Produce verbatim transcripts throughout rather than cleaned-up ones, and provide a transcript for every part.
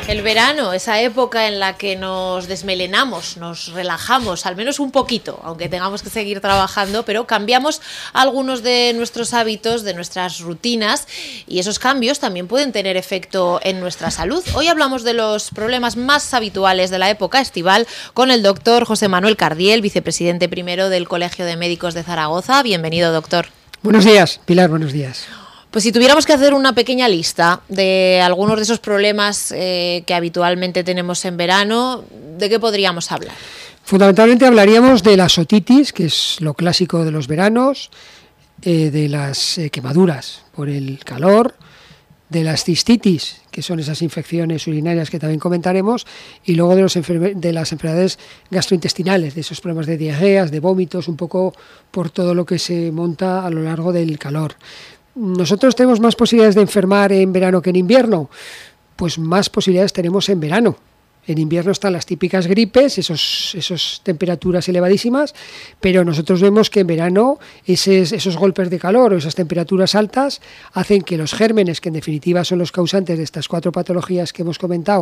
El verano, esa época en la que nos desmelenamos, nos relajamos, al menos un poquito, aunque tengamos que seguir trabajando, pero cambiamos algunos de nuestros hábitos, de nuestras rutinas, y esos cambios también pueden tener efecto en nuestra salud. Hoy hablamos de los problemas más habituales de la época estival con el doctor José Manuel Cardiel, vicepresidente primero del Colegio de Médicos de Zaragoza. Bienvenido, doctor. Buenos días, Pilar, buenos días. Pues si tuviéramos que hacer una pequeña lista de algunos de esos problemas eh, que habitualmente tenemos en verano, ¿de qué podríamos hablar? Fundamentalmente hablaríamos de la otitis, que es lo clásico de los veranos, eh, de las eh, quemaduras por el calor, de las cistitis, que son esas infecciones urinarias que también comentaremos, y luego de, los enferme- de las enfermedades gastrointestinales, de esos problemas de diarreas, de vómitos, un poco por todo lo que se monta a lo largo del calor. ¿Nosotros tenemos más posibilidades de enfermar en verano que en invierno? Pues más posibilidades tenemos en verano. En invierno están las típicas gripes, esos, esos temperaturas elevadísimas, pero nosotros vemos que en verano esos, esos golpes de calor o esas temperaturas altas hacen que los gérmenes, que en definitiva son los causantes de estas cuatro patologías que hemos comentado,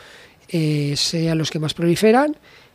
eh, sean los que más proliferan,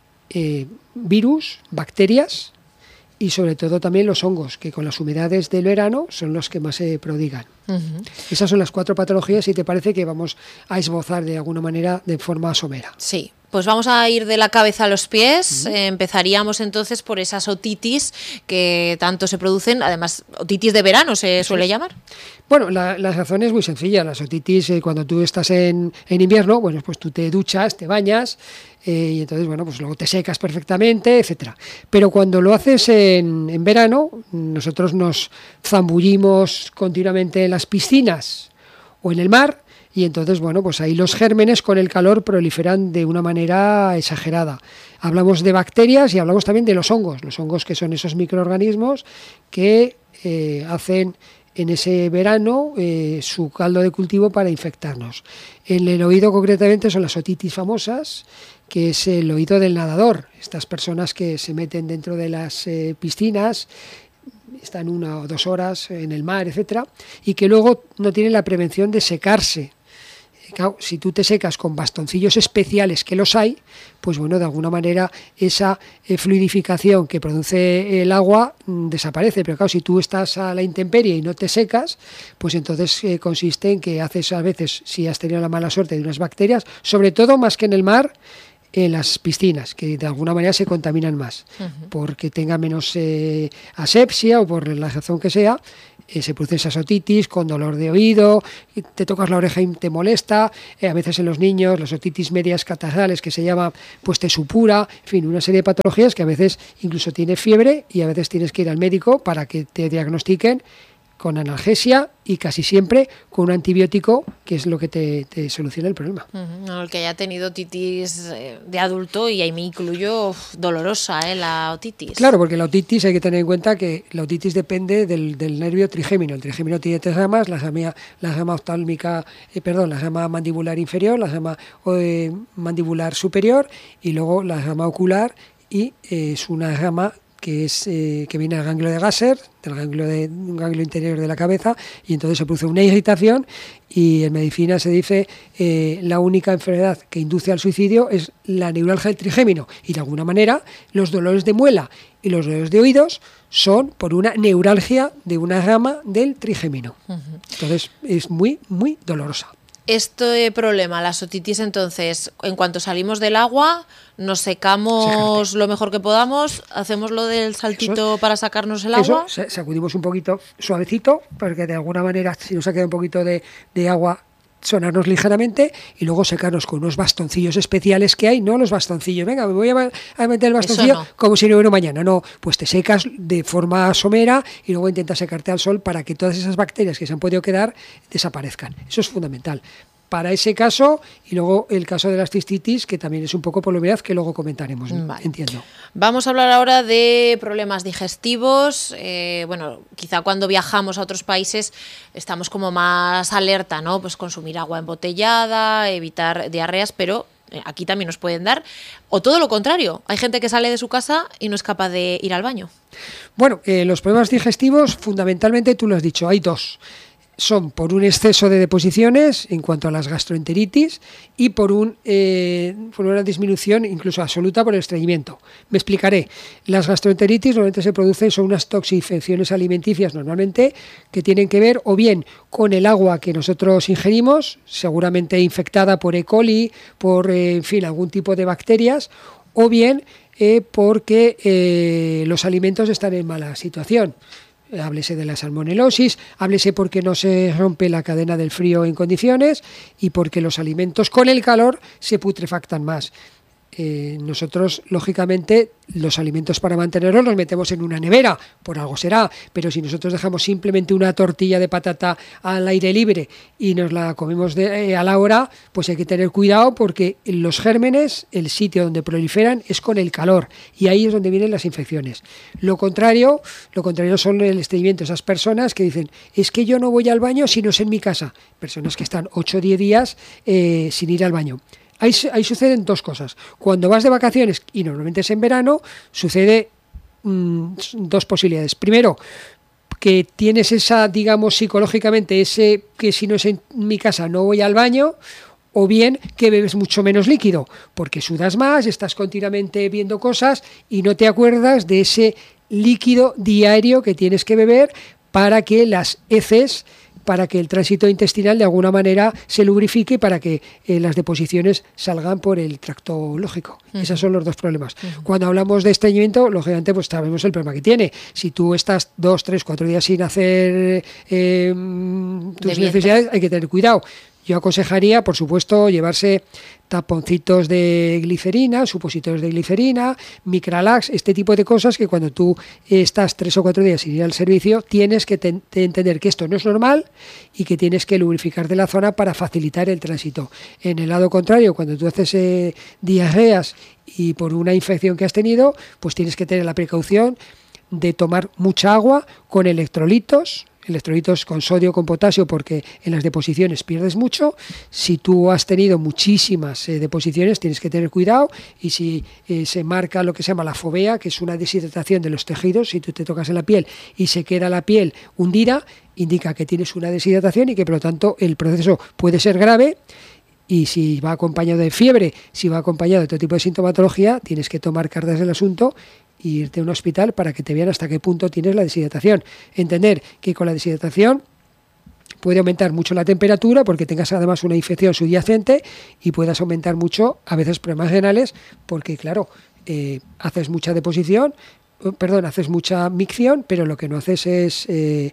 eh, virus, bacterias, y sobre todo también los hongos, que con las humedades del verano son los que más se prodigan. Uh-huh. Esas son las cuatro patologías, y te parece que vamos a esbozar de alguna manera de forma somera. Sí, pues vamos a ir de la cabeza a los pies. Uh-huh. Eh, empezaríamos entonces por esas otitis que tanto se producen, además otitis de verano se Eso suele es. llamar. Bueno, la, la razón es muy sencilla. Las otitis, eh, cuando tú estás en, en invierno, bueno, pues tú te duchas, te bañas, eh, y entonces, bueno, pues luego te secas perfectamente, etcétera. Pero cuando lo haces en, en verano, nosotros nos zambullimos continuamente en las piscinas o en el mar, y entonces, bueno, pues ahí los gérmenes con el calor proliferan de una manera exagerada. Hablamos de bacterias y hablamos también de los hongos, los hongos que son esos microorganismos que eh, hacen en ese verano eh, su caldo de cultivo para infectarnos. En el oído concretamente son las otitis famosas, que es el oído del nadador, estas personas que se meten dentro de las eh, piscinas, están una o dos horas en el mar, etcétera, y que luego no tienen la prevención de secarse. Claro, si tú te secas con bastoncillos especiales, que los hay, pues bueno, de alguna manera esa eh, fluidificación que produce el agua mmm, desaparece. Pero claro, si tú estás a la intemperie y no te secas, pues entonces eh, consiste en que haces a veces, si has tenido la mala suerte de unas bacterias, sobre todo más que en el mar, en las piscinas, que de alguna manera se contaminan más, uh-huh. porque tenga menos eh, asepsia o por la razón que sea, eh, se produce esa otitis con dolor de oído, te tocas la oreja y te molesta, eh, a veces en los niños las otitis medias catarrales, que se llama pues te supura, en fin, una serie de patologías que a veces incluso tiene fiebre y a veces tienes que ir al médico para que te diagnostiquen con analgesia y casi siempre con un antibiótico, que es lo que te, te soluciona el problema. Uh-huh. No, el que haya tenido otitis de adulto, y ahí me incluyo, uf, dolorosa, ¿eh? La otitis. Claro, porque la otitis hay que tener en cuenta que la otitis depende del, del nervio trigémino. El trigémino tiene tres ramas, la rama, la rama oftálmica, eh, perdón, la rama mandibular inferior, la rama eh, mandibular superior y luego la rama ocular, y eh, es una rama que es eh, que viene del ganglio de Gasser, del ganglio de un ganglio interior de la cabeza, y entonces se produce una irritación, y en medicina se dice eh, la única enfermedad que induce al suicidio es la neuralgia del trigémino, y de alguna manera los dolores de muela y los dolores de oídos son por una neuralgia de una rama del trigémino. Uh-huh. Entonces es muy, muy dolorosa. Este problema, las otitis, entonces, en cuanto salimos del agua, nos secamos Séjate. lo mejor que podamos, hacemos lo del saltito eso, para sacarnos el agua. Eso, sacudimos un poquito suavecito, porque de alguna manera, si nos ha quedado un poquito de, de agua, sonarnos ligeramente, y luego secarnos con unos bastoncillos especiales que hay, no los bastoncillos, venga, me voy a, a meter el bastoncillo no. como si no hubiera mañana, no, pues te secas de forma somera y luego intentas secarte al sol para que todas esas bacterias que se han podido quedar desaparezcan. Eso es fundamental para ese caso, y luego el caso de las cistitis, que también es un poco por la humedad, que luego comentaremos. Vale. Entiendo. Vamos a hablar ahora de problemas digestivos. Eh, bueno, quizá cuando viajamos a otros países estamos como más alerta, ¿no? Pues consumir agua embotellada, evitar diarreas, pero aquí también nos pueden dar, o todo lo contrario, hay gente que sale de su casa y no es capaz de ir al baño. Bueno, eh, los problemas digestivos, fundamentalmente, tú lo has dicho, hay dos. son por un exceso de deposiciones en cuanto a las gastroenteritis y por, un, eh, por una disminución incluso absoluta por el estreñimiento. Me explicaré. Las gastroenteritis normalmente se producen, son unas toxinfecciones alimenticias normalmente que tienen que ver o bien con el agua que nosotros ingerimos, seguramente infectada por E. coli, por eh, en fin, algún tipo de bacterias, o bien eh, porque eh, los alimentos están en mala situación. Háblese de la salmonelosis, háblese porque no se rompe la cadena del frío en condiciones y porque los alimentos con el calor se putrefactan más. Eh, nosotros, lógicamente, los alimentos para mantenerlos los metemos en una nevera, por algo será, pero si nosotros dejamos simplemente una tortilla de patata al aire libre y nos la comemos de, eh, a la hora, pues hay que tener cuidado porque los gérmenes, el sitio donde proliferan es con el calor y ahí es donde vienen las infecciones. Lo contrario, lo contrario son el estreñimiento, esas personas que dicen, es que yo no voy al baño si no es en mi casa, personas que están ocho o diez días eh, sin ir al baño. Ahí, ahí suceden dos cosas. Cuando vas de vacaciones, y normalmente es en verano, sucede mmm, dos posibilidades. Primero, que tienes esa, digamos, psicológicamente, ese que si no es en mi casa no voy al baño, o bien que bebes mucho menos líquido, porque sudas más, estás continuamente viendo cosas y no te acuerdas de ese líquido diario que tienes que beber para que las heces, para que el tránsito intestinal de alguna manera se lubrifique, para que eh, las deposiciones salgan por el tracto lógico. Uh-huh. Esos son los dos problemas. Uh-huh. Cuando hablamos de estreñimiento, lógicamente pues sabemos el problema que tiene. Si tú estás dos, tres, cuatro días sin hacer eh, tus necesidades, hay que tener cuidado. Yo aconsejaría, por supuesto, llevarse taponcitos de glicerina, supositorios de glicerina, Micralax, este tipo de cosas que cuando tú estás tres o cuatro días sin ir al servicio, tienes que te- te entender que esto no es normal y que tienes que lubrificarte la zona para facilitar el tránsito. En el lado contrario, cuando tú haces eh, diarreas y por una infección que has tenido, pues tienes que tener la precaución de tomar mucha agua con electrolitos, electrolitos con sodio, con potasio, porque en las deposiciones pierdes mucho. Si tú has tenido muchísimas eh, deposiciones, tienes que tener cuidado, y si eh, se marca lo que se llama la fovea, que es una deshidratación de los tejidos, si tú te tocas en la piel y se queda la piel hundida, indica que tienes una deshidratación y que por lo tanto el proceso puede ser grave. Y si va acompañado de fiebre, si va acompañado de otro tipo de sintomatología, tienes que tomar cartas del asunto e irte a un hospital para que te vean hasta qué punto tienes la deshidratación. Entender que con la deshidratación puede aumentar mucho la temperatura porque tengas además una infección subyacente y puedas aumentar mucho a veces problemas renales porque, claro, eh, haces mucha deposición, perdón, haces mucha micción, pero lo que no haces es eh,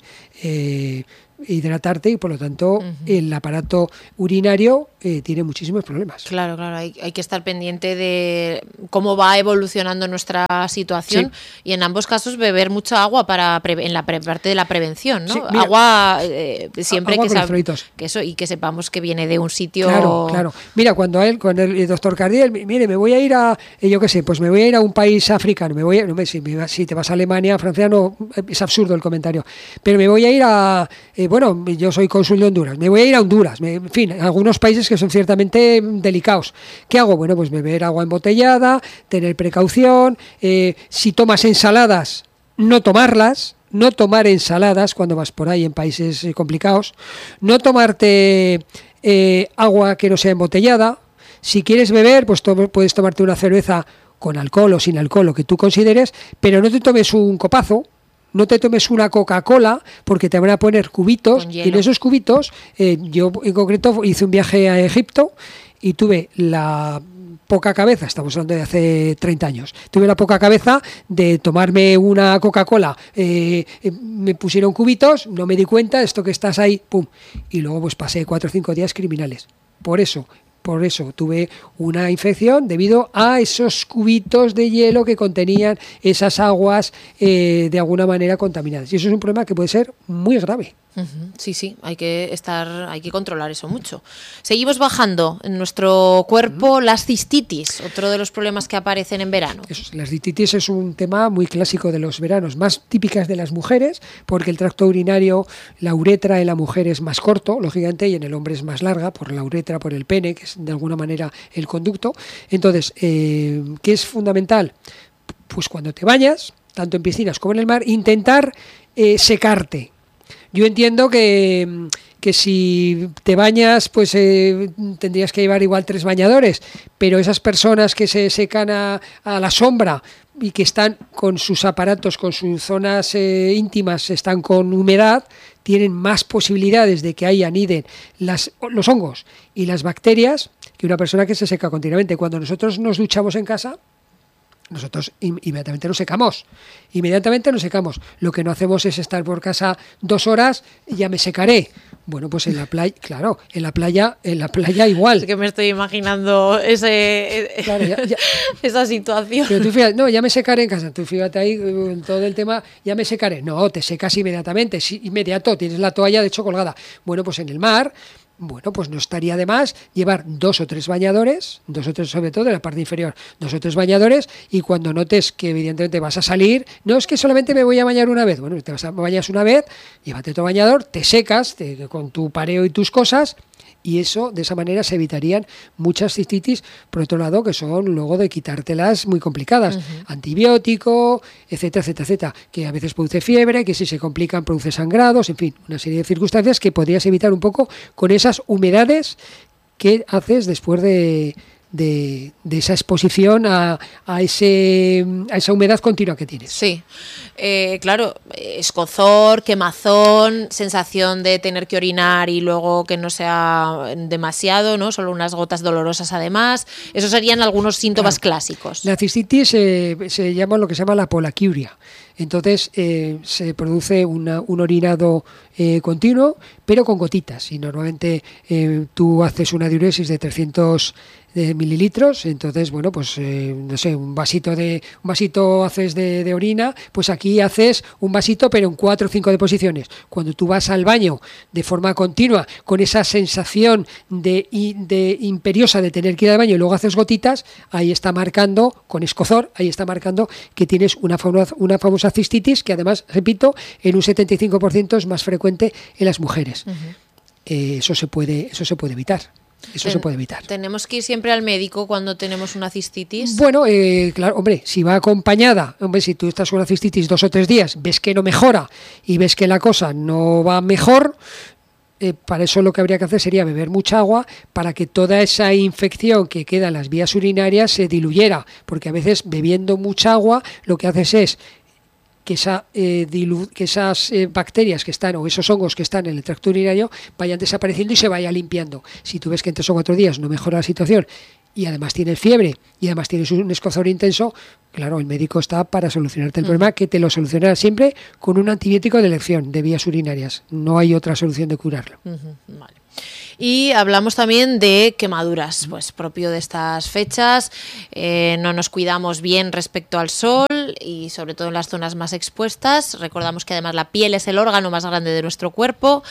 eh, hidratarte y por lo tanto uh-huh. el aparato urinario eh, tiene muchísimos problemas. Claro, claro, hay, hay que estar pendiente de cómo va evolucionando nuestra situación sí. y en ambos casos beber mucha agua para pre- en la pre- parte de la prevención, ¿no? Sí, mira, agua eh, siempre agua que, sab- que eso y que sepamos que viene de un sitio. Claro, claro. Mira, cuando él, con el, el doctor Cardiel, mire, me voy a ir a, eh, yo qué sé, pues me voy a ir a un país africano, me voy a, no me, si, me, si te vas a Alemania, a Francia, no, es absurdo el comentario, pero me voy a ir a, eh, bueno, yo soy cónsul de Honduras, me voy a ir a Honduras, me, en fin, algunos países que son ciertamente delicados. ¿Qué hago? Bueno, pues beber agua embotellada, tener precaución, eh, si tomas ensaladas, no tomarlas, no tomar ensaladas cuando vas por ahí en países eh, complicados, no tomarte eh, agua que no sea embotellada. Si quieres beber, pues to- puedes tomarte una cerveza con alcohol o sin alcohol, lo que tú consideres, pero no te tomes un copazo. No te tomes una Coca-Cola porque te van a poner cubitos y en esos cubitos, eh, yo en concreto hice un viaje a Egipto y tuve la poca cabeza, estamos hablando de hace treinta años, tuve la poca cabeza de tomarme una Coca-Cola, eh, eh, me pusieron cubitos, no me di cuenta, esto que estás ahí, pum, y luego pues pasé cuatro o cinco días criminales. Por eso, por eso tuve una infección debido a esos cubitos de hielo que contenían esas aguas eh, de alguna manera contaminadas. Y eso es un problema que puede ser muy grave. Uh-huh. Sí, sí, hay que estar, hay que controlar eso mucho. Seguimos bajando en nuestro cuerpo uh-huh. las cistitis, otro de los problemas que aparecen en verano. Eso, las cistitis es un tema muy clásico de los veranos, más típicas de las mujeres, porque el tracto urinario, la uretra en la mujer es más corto, lógicamente, y en el hombre es más larga, por la uretra, por el pene, que es de alguna manera el conducto. Entonces, eh, ¿qué es fundamental? Pues cuando te bañas, tanto en piscinas como en el mar, intentar eh, secarte. yo entiendo que, que si te bañas, pues eh, tendrías que llevar igual tres bañadores, pero esas personas que se secan a, a la sombra y que están con sus aparatos, con sus zonas eh, íntimas, están con humedad, tienen más posibilidades de que ahí aniden las, los hongos y las bacterias que una persona que se seca continuamente. Cuando nosotros nos duchamos en casa, nosotros inmediatamente nos secamos, inmediatamente nos secamos. Lo que no hacemos es estar por casa dos horas y ya me secaré. Bueno, pues en la playa, claro, en la playa, en la playa igual. Es que me estoy imaginando ese, claro, ya, ya. esa situación. Pero tú fíjate, no, ya me secaré en casa. Tú fíjate ahí en todo el tema, ya me secaré. No, te secas inmediatamente, sí, inmediato, tienes la toalla de hecho colgada. Bueno, pues en el mar, bueno, pues no estaría de más llevar dos o tres bañadores, dos o tres sobre todo en la parte inferior, dos o tres bañadores, y cuando notes que evidentemente vas a salir, no es que solamente me voy a bañar una vez, bueno, te vas a bañas una vez, llévate tu bañador, te secas te, con tu pareo y tus cosas, y eso, de esa manera se evitarían muchas cistitis, por otro lado, que son luego de quitártelas muy complicadas. Uh-huh. Antibiótico, etcétera, etcétera, etcétera, que a veces produce fiebre, que si se complican produce sangrados, en fin, una serie de circunstancias que podrías evitar un poco con esas humedades que haces después de... De, de esa exposición a, a, ese, a esa humedad continua que tienes. Sí, eh, claro, escozor, quemazón, sensación de tener que orinar y luego que no sea demasiado, ¿no? Solo unas gotas dolorosas además. Esos serían algunos síntomas claro. clásicos. La cistitis eh, se llama lo que se llama la polaquiuria. Entonces eh, se produce una, un orinado eh, continuo, pero con gotitas. Y normalmente eh, tú haces una diuresis de trescientos de mililitros, entonces bueno, pues eh, no sé, un vasito de un vasito haces de, de orina, pues aquí haces un vasito pero en cuatro o cinco deposiciones. Cuando tú vas al baño de forma continua con esa sensación de, de imperiosa de tener que ir al baño y luego haces gotitas, ahí está marcando con escozor, ahí está marcando que tienes una famosa, una famosa cistitis que además, repito, en un setenta y cinco por ciento es más frecuente en las mujeres. Uh-huh. eh, eso se puede eso se puede evitar. Eso Ten, se puede evitar. ¿Tenemos que ir siempre al médico cuando tenemos una cistitis? Bueno, eh, claro, hombre, si va acompañada, hombre, si tú estás con una cistitis dos o tres días, ves que no mejora y ves que la cosa no va mejor, eh, para eso lo que habría que hacer sería beber mucha agua para que toda esa infección que queda en las vías urinarias se diluyera, porque a veces bebiendo mucha agua lo que haces es que, esa, eh, dilu- que esas eh, bacterias que están o esos hongos que están en el tracto urinario vayan desapareciendo y se vaya limpiando. Si tú ves que en tres o cuatro días no mejora la situación y además tienes fiebre y además tienes un escozor intenso, claro, el médico está para solucionarte el uh-huh. problema, que te lo solucionará siempre con un antibiótico de elección de vías urinarias. No hay otra solución de curarlo. Uh-huh. Vale. Y hablamos también de quemaduras, pues propio de estas fechas, eh, no nos cuidamos bien respecto al sol y sobre todo en las zonas más expuestas. Recordamos que además la piel es el órgano más grande de nuestro cuerpo.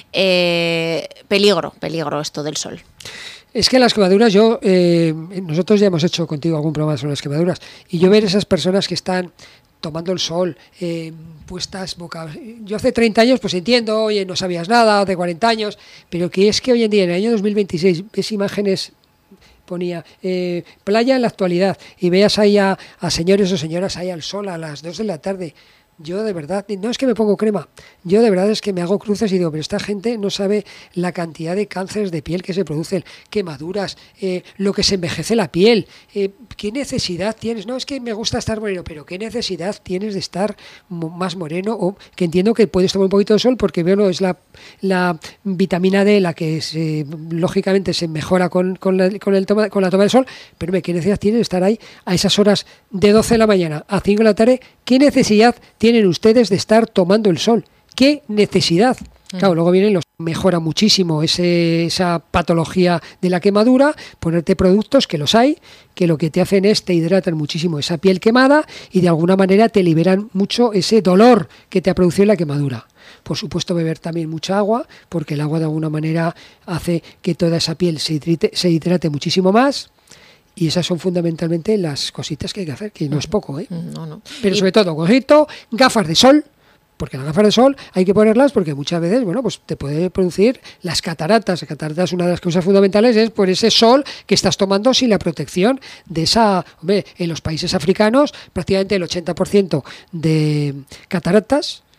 Eh, peligro, peligro esto del sol. Es que las quemaduras, yo eh, nosotros ya hemos hecho contigo algún programa sobre las quemaduras y yo ver esas personas que están tomando el sol, eh, puestas boca... Yo hace treinta años pues entiendo, oye, no sabías nada, hace cuarenta años, pero que es que hoy en día, en el año dos mil veintiséis, ves imágenes, ponía eh, playa en la actualidad, y veas ahí a, a señores o señoras ahí al sol a las dos de la tarde. Yo de verdad, no es que me pongo crema, yo de verdad es que me hago cruces y digo, pero esta gente no sabe la cantidad de cánceres de piel que se producen, quemaduras, eh, lo que se envejece la piel, eh, qué necesidad tienes, no es que me gusta estar moreno, pero qué necesidad tienes de estar más moreno, o que entiendo que puedes tomar un poquito de sol porque veo, no, es la, la vitamina D la que se, lógicamente se mejora con, con, la, con, el toma, con la toma del sol, pero qué necesidad tienes de estar ahí a esas horas de doce de la mañana a cinco de la tarde, qué necesidad tienen ustedes de estar tomando el sol. ¿Qué necesidad? Claro, luego vienen los... Mejora muchísimo ese, esa patología de la quemadura, ponerte productos, que los hay, que lo que te hacen es te hidratan muchísimo esa piel quemada y de alguna manera te liberan mucho ese dolor que te ha producido la quemadura. Por supuesto, beber también mucha agua, porque el agua de alguna manera hace que toda esa piel se hidrate, se hidrate muchísimo más. Y esas son fundamentalmente las cositas que hay que hacer, que no es poco, ¿eh? No, no. Pero y... sobre todo, gorrito, gafas de sol, porque las gafas de sol hay que ponerlas porque muchas veces, bueno, pues te puede producir las cataratas. Las cataratas, una de las causas fundamentales es por ese sol que estás tomando sin la protección de esa... Hombre, en los países africanos prácticamente el ochenta por ciento de cataratas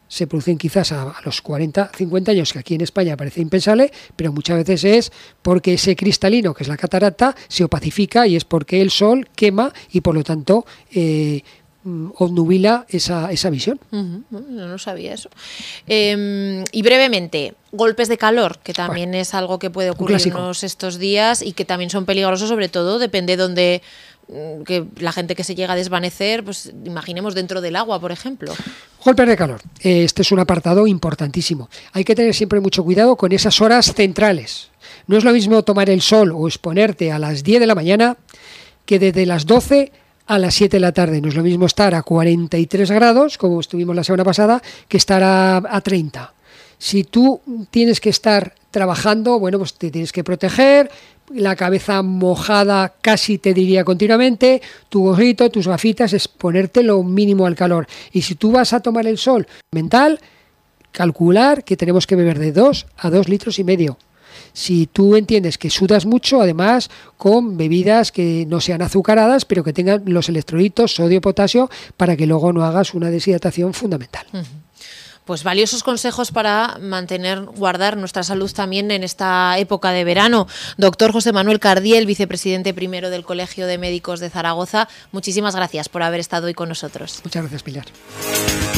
se producen quizás a, a los cuarenta, cincuenta años, que aquí en España parece impensable, pero muchas veces es porque ese cristalino, que es la catarata, se opacifica y es porque el sol quema y por lo tanto eh, obnubila esa, esa visión. Uh-huh. No, no sabía eso. Eh, y brevemente, golpes de calor, que también bueno, es algo que puede ocurrirnos estos días y que también son peligrosos, sobre todo, depende de donde que la gente que se llega a desvanecer, pues imaginemos dentro del agua, por ejemplo. Golpes de calor. Este es un apartado importantísimo. Hay que tener siempre mucho cuidado con esas horas centrales. No es lo mismo tomar el sol o exponerte a las diez de la mañana que desde las doce a las siete de la tarde. No es lo mismo estar a cuarenta y tres grados, como estuvimos la semana pasada, que estar a, a treinta. Si tú tienes que estar trabajando, bueno, pues te tienes que proteger, la cabeza mojada casi te diría continuamente, tu gorrito, tus gafitas, es ponerte lo mínimo al calor. Y si tú vas a tomar el sol mental, calcular que tenemos que beber de dos a dos litros y medio. Si tú entiendes que sudas mucho, además con bebidas que no sean azucaradas, pero que tengan los electrolitos, sodio, potasio, para que luego no hagas una deshidratación fundamental. Uh-huh. Pues valiosos consejos para mantener, guardar nuestra salud también en esta época de verano. Doctor José Manuel Cardiel, vicepresidente primero del Colegio de Médicos de Zaragoza, muchísimas gracias por haber estado hoy con nosotros. Muchas gracias, Pilar.